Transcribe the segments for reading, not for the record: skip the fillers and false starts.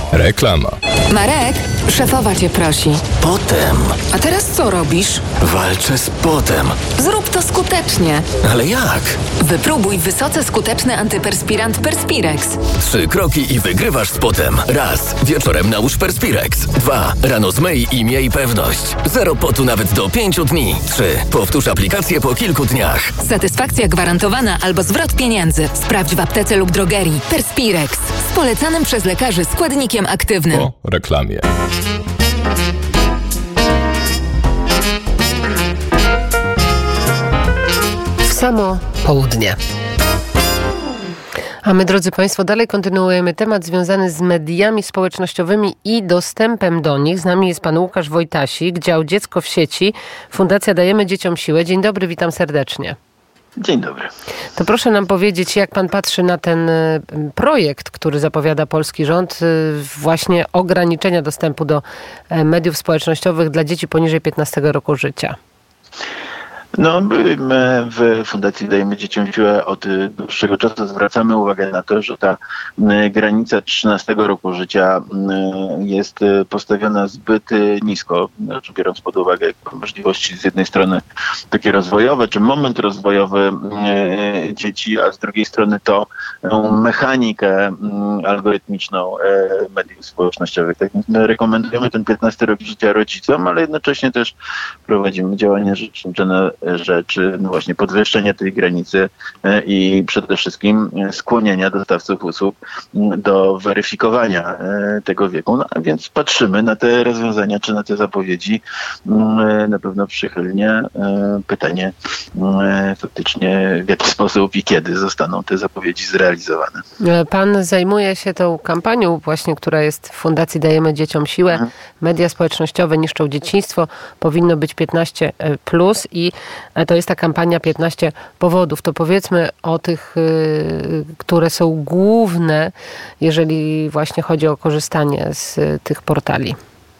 Reklama. Marek, szefowa cię prosi. Potem. A teraz co robisz? Walczę z potem. Zrób to skutecznie. Ale jak? Wypróbuj wysoce skuteczny antyperspirant Perspirex. 3 kroki i wygrywasz z potem. Raz. Wieczorem nałóż Perspirex. 2. Rano zmyj i miej pewność. 0 potu nawet do 5 dni. 3. Powtórz aplikację po kilku dniach. Satysfakcja gwarantowana albo zwrot pieniędzy. Sprawdź w aptece lub drogerii. Perspirex. Z polecanym przez lekarzy składnikiem aktywnym. Po reklamie. W samo południe. A my, drodzy Państwo, dalej kontynuujemy temat związany z mediami społecznościowymi i dostępem do nich. Z nami jest pan Łukasz Wojtasik, dział Dziecko w sieci, Fundacja Dajemy Dzieciom Siłę. Dzień dobry, witam serdecznie. Dzień dobry. To proszę nam powiedzieć, jak pan patrzy na ten projekt, który zapowiada polski rząd, właśnie ograniczenia dostępu do mediów społecznościowych dla dzieci poniżej 15 roku życia. No, my w Fundacji Dajemy Dzieciom Siłę od dłuższego czasu zwracamy uwagę na to, że ta granica 13 roku życia jest postawiona zbyt nisko, biorąc pod uwagę możliwości z jednej strony takie rozwojowe, czy moment rozwojowy dzieci, a z drugiej strony to mechanikę algorytmiczną mediów społecznościowych. Tak więc my rekomendujemy ten 15 rok życia rodzicom, ale jednocześnie też prowadzimy działania rzecznicze na rzecz właśnie podwyższenia tej granicy i przede wszystkim skłonienia dostawców usług do weryfikowania tego wieku. No, a więc patrzymy na te rozwiązania, czy na te zapowiedzi na pewno przychylnie. Pytanie faktycznie w jaki sposób i kiedy zostaną te zapowiedzi zrealizowane. Pan zajmuje się tą kampanią właśnie, która jest w Fundacji Dajemy Dzieciom Siłę. Media społecznościowe niszczą dzieciństwo, powinno być 15+, i to jest ta kampania 15 powodów. To powiedzmy o tych, które są główne, jeżeli właśnie chodzi o korzystanie z tych portali.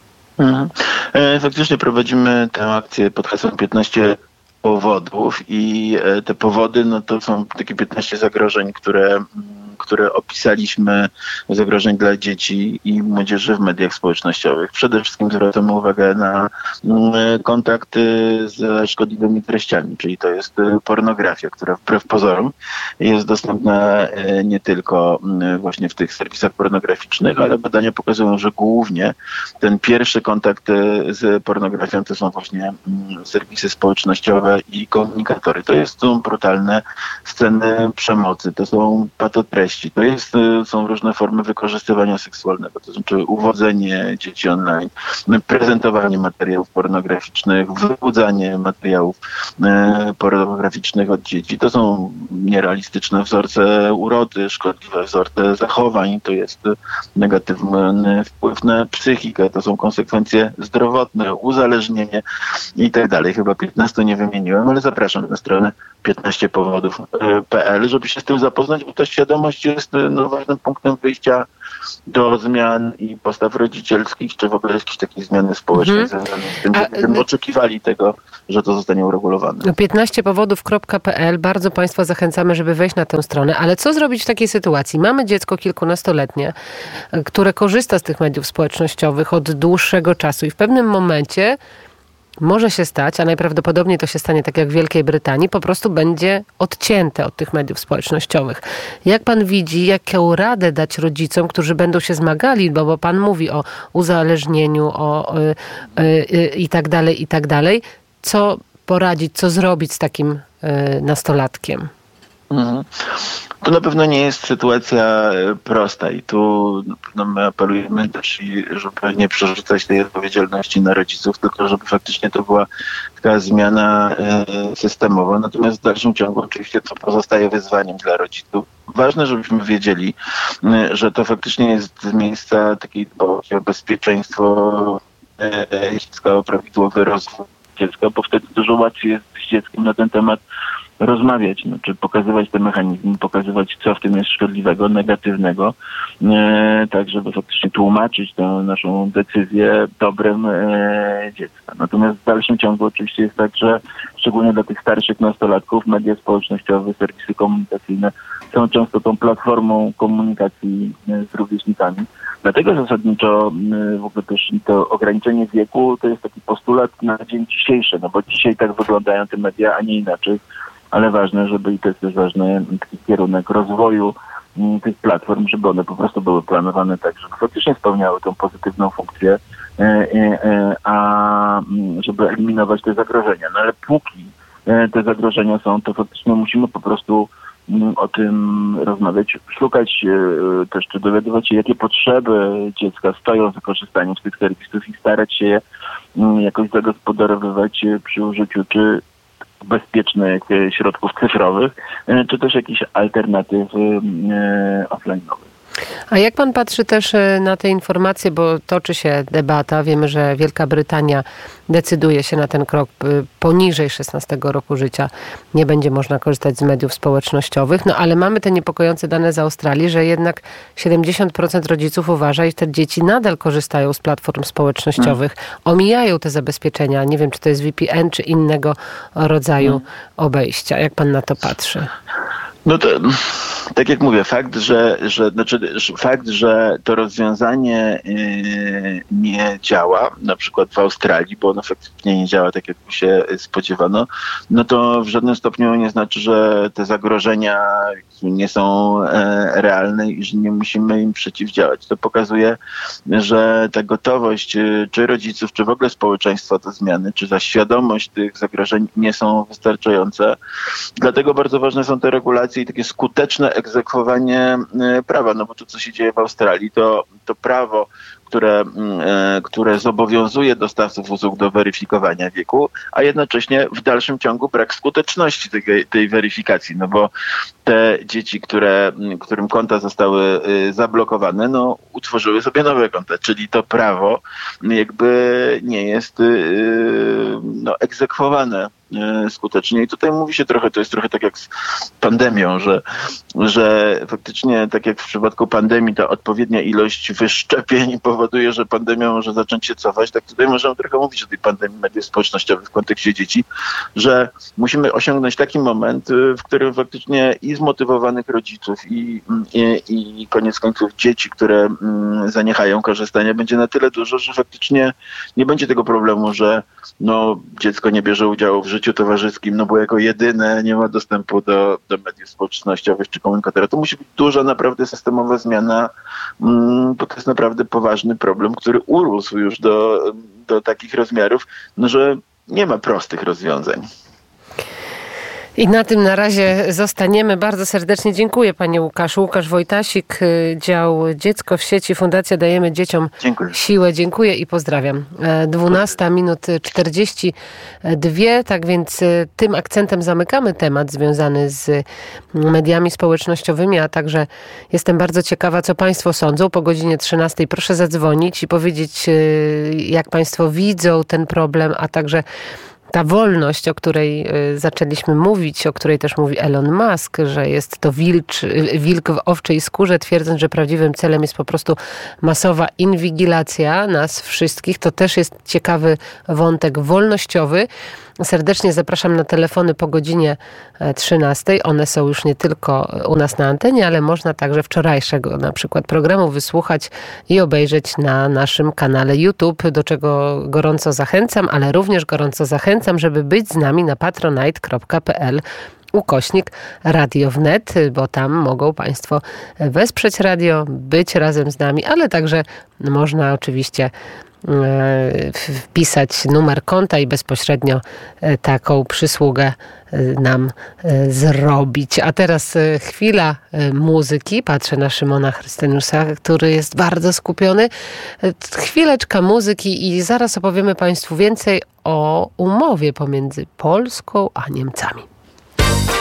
Faktycznie prowadzimy tę akcję pod hasłem 15 powodów i te powody, no to są takie 15 zagrożeń, które opisaliśmy, zagrożeń dla dzieci i młodzieży w mediach społecznościowych. Przede wszystkim zwracamy uwagę na kontakt ze szkodliwymi treściami, czyli to jest pornografia, która wbrew pozorom jest dostępna nie tylko właśnie w tych serwisach pornograficznych, ale badania pokazują, że głównie ten pierwszy kontakt z pornografią to są właśnie serwisy społecznościowe i komunikatory. Są brutalne sceny przemocy, to są patotreści, są różne formy wykorzystywania seksualnego, to znaczy uwodzenie dzieci online, prezentowanie materiałów pornograficznych, wyłudzanie materiałów pornograficznych od dzieci. To są nierealistyczne wzorce urody, szkodliwe wzorce zachowań, to jest negatywny wpływ na psychikę, to są konsekwencje zdrowotne, uzależnienie i tak dalej. Chyba 15 nie wymieniłem, ale zapraszam na stronę 15powodów.pl, żeby się z tym zapoznać, bo ta świadomość jest ważnym punktem wyjścia do zmian i postaw rodzicielskich, czy w ogóle jakiejś takiej zmiany społecznej związanej z tym, żebyśmy oczekiwali tego, że to zostanie uregulowane. 15powodów.pl. Bardzo Państwa zachęcamy, żeby wejść na tę stronę. Ale co zrobić w takiej sytuacji? Mamy dziecko kilkunastoletnie, które korzysta z tych mediów społecznościowych od dłuższego czasu i w pewnym momencie może się stać, a najprawdopodobniej to się stanie tak jak w Wielkiej Brytanii, po prostu będzie odcięte od tych mediów społecznościowych. Jak pan widzi, jaką radę dać rodzicom, którzy będą się zmagali, bo pan mówi o uzależnieniu, i tak dalej. Co poradzić, co zrobić z takim nastolatkiem? To na pewno nie jest sytuacja prosta i tu na pewno my apelujemy też, żeby nie przerzucać tej odpowiedzialności na rodziców, tylko żeby faktycznie to była taka zmiana systemowa. Natomiast w dalszym ciągu oczywiście to pozostaje wyzwaniem dla rodziców. Ważne, żebyśmy wiedzieli, że to faktycznie jest z miejsca takiej dbałości o bezpieczeństwo dziecka, o prawidłowy rozwój dziecka, bo wtedy dużo łatwiej jest z dzieckiem na ten temat rozmawiać, znaczy pokazywać te mechanizmy, pokazywać, co w tym jest szkodliwego, negatywnego, tak żeby faktycznie tłumaczyć tę naszą decyzję dobrem dziecka. Natomiast w dalszym ciągu oczywiście jest tak, że szczególnie dla tych starszych nastolatków media społecznościowe, serwisy komunikacyjne są często tą platformą komunikacji z rówieśnikami. Dlatego zasadniczo w ogóle też to ograniczenie wieku to jest taki postulat na dzień dzisiejszy, no bo dzisiaj tak wyglądają te media, a nie inaczej. Ale ważne, żeby, i to jest też ważny taki kierunek rozwoju tych platform, żeby one po prostu były planowane tak, żeby faktycznie spełniały tą pozytywną funkcję, a żeby eliminować te zagrożenia. No ale póki te zagrożenia są, to faktycznie musimy po prostu o tym rozmawiać, szukać też, czy dowiadywać się, jakie potrzeby dziecka stoją za korzystaniem z tych serwisów i starać się je jakoś zagospodarowywać przy użyciu czy bezpiecznych środków cyfrowych, czy też jakichś alternatyw offline'owych. A jak pan patrzy też na te informacje, bo toczy się debata, wiemy, że Wielka Brytania decyduje się na ten krok poniżej 16 roku życia. Nie będzie można korzystać z mediów społecznościowych, no ale mamy te niepokojące dane z Australii, że jednak 70% rodziców uważa, iż te dzieci nadal korzystają z platform społecznościowych, omijają te zabezpieczenia. Nie wiem, czy to jest VPN, czy innego rodzaju obejścia. Jak pan na to patrzy? No to, tak jak mówię, fakt, że to rozwiązanie nie działa, na przykład w Australii, bo ono faktycznie nie działa tak, jak się spodziewano, no to w żadnym stopniu nie znaczy, że te zagrożenia nie są realne i że nie musimy im przeciwdziałać. To pokazuje, że ta gotowość czy rodziców, czy w ogóle społeczeństwa do zmiany, czy ta świadomość tych zagrożeń nie są wystarczające. Dlatego bardzo ważne są te regulacje i takie skuteczne egzekwowanie prawa, no bo to, co się dzieje w Australii, to prawo, które zobowiązuje dostawców usług do weryfikowania wieku, a jednocześnie w dalszym ciągu brak skuteczności tej weryfikacji, no bo te dzieci, którym konta zostały zablokowane, no utworzyły sobie nowe konta, czyli to prawo jakby nie jest egzekwowane skutecznie. I tutaj mówi się trochę, to jest trochę tak jak z pandemią, że faktycznie tak jak w przypadku pandemii ta odpowiednia ilość wyszczepień powoduje, że pandemia może zacząć się cofać, tak tutaj możemy trochę mówić o tej pandemii mediów społecznościowych w kontekście dzieci, że musimy osiągnąć taki moment, w którym faktycznie i zmotywowanych rodziców i koniec końców dzieci, które zaniechają korzystania, będzie na tyle dużo, że faktycznie nie będzie tego problemu, że dziecko nie bierze udziału w życiu towarzyskim, no bo jako jedyne nie ma dostępu do mediów społecznościowych czy komunikatora. To musi być duża naprawdę systemowa zmiana, bo to jest naprawdę poważny problem, który urósł już do takich rozmiarów, że nie ma prostych rozwiązań. I na tym na razie zostaniemy. Bardzo serdecznie dziękuję panie Łukaszu. Łukasz Wojtasik, dział Dziecko w sieci, Fundacja Dajemy Dzieciom Siłę. Dziękuję i pozdrawiam. 12:42, tak więc tym akcentem zamykamy temat związany z mediami społecznościowymi, a także jestem bardzo ciekawa, co państwo sądzą. Po godzinie 13:00 proszę zadzwonić i powiedzieć, jak państwo widzą ten problem, a także ta wolność, o której zaczęliśmy mówić, o której też mówi Elon Musk, że jest to wilk w owczej skórze, twierdząc, że prawdziwym celem jest po prostu masowa inwigilacja nas wszystkich. To też jest ciekawy wątek wolnościowy. Serdecznie zapraszam na telefony po godzinie 13:00. One są już nie tylko u nas na antenie, ale można także wczorajszego na przykład programu wysłuchać i obejrzeć na naszym kanale YouTube, do czego gorąco zachęcam, ale również gorąco zachęcam, żeby być z nami na patronite.pl/Radio Wnet, bo tam mogą państwo wesprzeć radio, być razem z nami, ale także można oczywiście wpisać numer konta i bezpośrednio taką przysługę nam zrobić. A teraz chwila muzyki. Patrzę na Szymona Chrystyniusa, który jest bardzo skupiony. Chwileczka muzyki i zaraz opowiemy państwu więcej o umowie pomiędzy Polską a Niemcami.